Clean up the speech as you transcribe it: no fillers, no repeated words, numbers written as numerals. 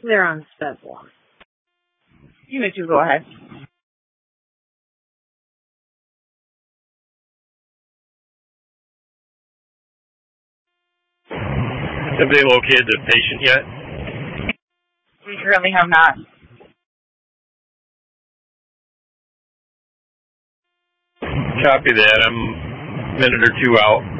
They're on step one. You need to go ahead. Have they located the patient yet? We currently have not. Copy that. I'm a minute or two out.